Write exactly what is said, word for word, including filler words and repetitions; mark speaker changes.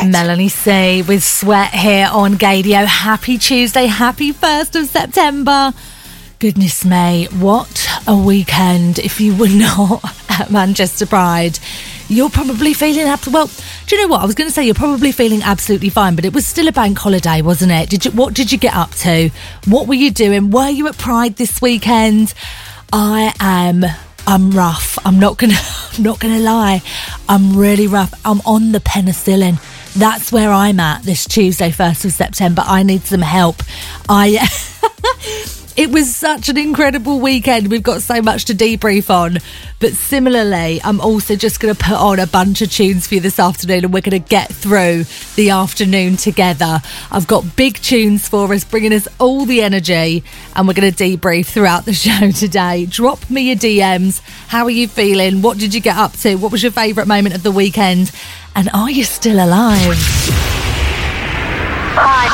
Speaker 1: Melanie C with Sweat here on Gadio. Happy Tuesday, happy first of September. Goodness me, what a weekend. If you were not at Manchester Pride, you're probably feeling ab- well, do you know what? I was going to say you're probably feeling absolutely fine, but it was still a bank holiday, wasn't it? Did you? What did you get up to? What were you doing? Were you at Pride this weekend? I am I'm rough. I'm not gonna I'm not gonna lie. I'm really rough. I'm on the penicillin. That's where I'm at this Tuesday, first of September. I need some help. I It was such an incredible weekend. We've got so much to debrief on. But similarly, I'm also just going to put on a bunch of tunes for you this afternoon, and we're going to get through the afternoon together. I've got big tunes for us, bringing us all the energy, and we're going to debrief throughout the show today. Drop me your D Ms. How are you feeling? What did you get up to? What was your favourite moment of the weekend? And are you still alive?
Speaker 2: Hi,